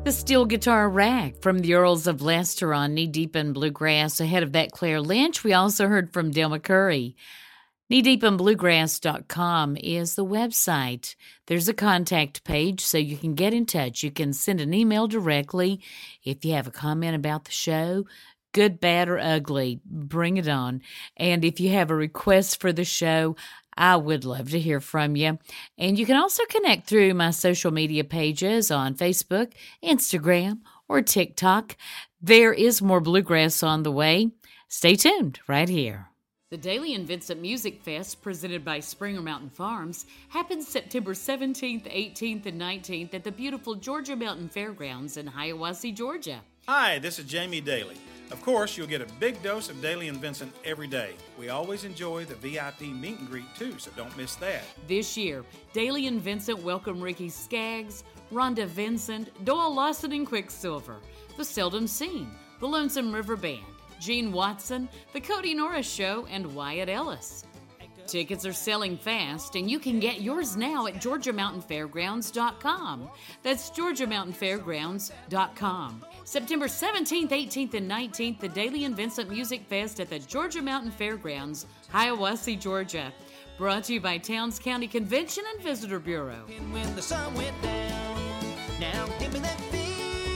The steel guitar rack from the Earls of Leicester on Knee Deep in Bluegrass. Ahead of that, Claire Lynch. We also heard from Del McCurry. KneeDeepInBluegrass.com is the website. There's a contact page so you can get in touch. You can send an email directly if you have a comment about the show, good, bad, or ugly. Bring it on. And if you have a request for the show, I would love to hear from you. And you can also connect through my social media pages on Facebook, Instagram, or TikTok. There is more bluegrass on the way. Stay tuned right here. The Daly and Vincent Music Fest, presented by Springer Mountain Farms, happens September 17th, 18th, and 19th at the beautiful Georgia Mountain Fairgrounds in Hiawassee, Georgia. Hi, this is Jamie Daly. Of course, you'll get a big dose of Daly and Vincent every day. We always enjoy the VIP meet and greet too, so don't miss that. This year, Daly and Vincent welcome Ricky Skaggs, Rhonda Vincent, Doyle Lawson and Quicksilver, The Seldom Seen, The Lonesome River Band, Gene Watson, The Cody Norris Show, and Wyatt Ellis. Tickets are selling fast, and you can get yours now at GeorgiaMountainFairgrounds.com. That's GeorgiaMountainFairgrounds.com. September 17th, 18th, and 19th, the Daly and Vincent Music Fest at the Georgia Mountain Fairgrounds, Hiawassee, Georgia. Brought to you by Towns County Convention and Visitor Bureau. And when the sun went down, now give me that feel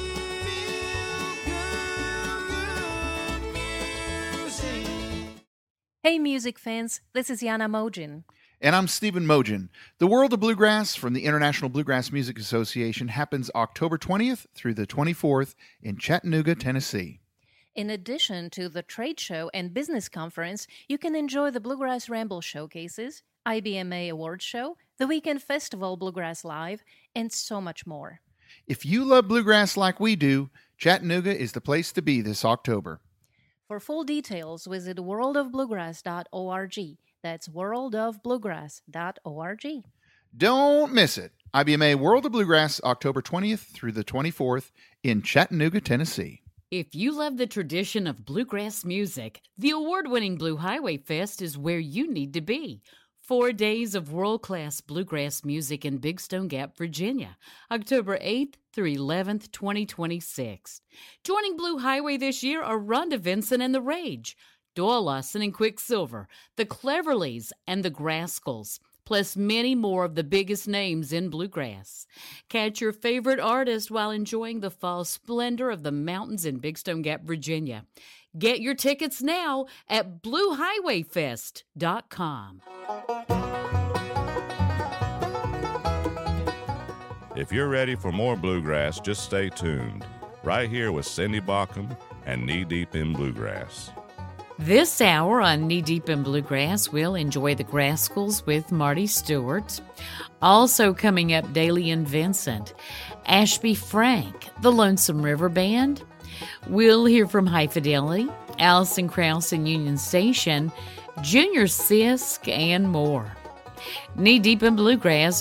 good music. Hey music fans, this is Yana Mojin. And I'm Stephen Mojin. The World of Bluegrass from the International Bluegrass Music Association happens October 20th through the 24th in Chattanooga, Tennessee. In addition to the trade show and business conference, you can enjoy the Bluegrass Ramble showcases, IBMA Awards Show, the Weekend Festival Bluegrass Live, and so much more. If you love bluegrass like we do, Chattanooga is the place to be this October. For full details, visit worldofbluegrass.org. That's worldofbluegrass.org. Don't miss it. IBMA World of Bluegrass, October 20th through the 24th in Chattanooga, Tennessee. If you love the tradition of bluegrass music, the award-winning Blue Highway Fest is where you need to be. 4 days of world-class bluegrass music in Big Stone Gap, Virginia, October 8th through 11th, 2026. Joining Blue Highway this year are Rhonda Vincent and The Rage, Doyle Lawson and Quicksilver, The Cleverleys, and The Grascals, plus many more of the biggest names in bluegrass. Catch your favorite artist while enjoying the fall splendor of the mountains in Big Stone Gap, Virginia. Get your tickets now at BlueHighwayFest.com. If you're ready for more bluegrass, just stay tuned. Right here with Cindy Baucom and Knee Deep in Bluegrass. This hour on Knee Deep in Bluegrass, we'll enjoy the Grascals with Marty Stewart. Also coming up, Daly and Vincent, Ashby Frank, the Lonesome River Band. We'll hear from High Fidelity, Alison Krauss and Union Station, Junior Sisk, and more. Knee Deep in Bluegrass